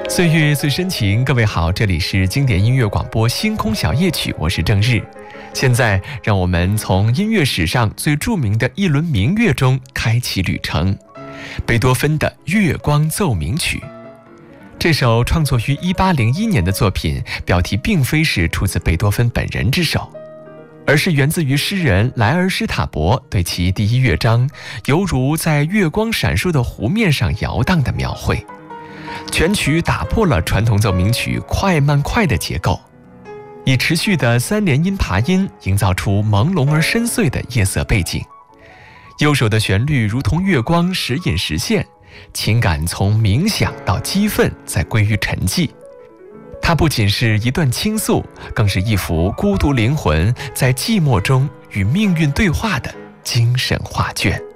岁月最深情，各位好，这里是经典音乐广播星空小夜曲，我是郑日。现在让我们从音乐史上最著名的一轮名乐中开启旅程，贝多芬的《月光奏鸣曲》。这首创作于1801年的作品，标题并非是出自贝多芬本人之手，而是源自于诗人莱尔施塔伯对其第一乐章犹如在月光闪烁的湖面上摇荡的描绘。全曲打破了传统奏鸣曲快慢快的结构，以持续的3连音爬音营造出朦胧而深邃的夜色背景。右手的旋律如同月光时隐时现，情感从冥想到激愤，再归于沉寂。它不仅是一段倾诉，更是一幅孤独灵魂在寂寞中与命运对话的精神画卷。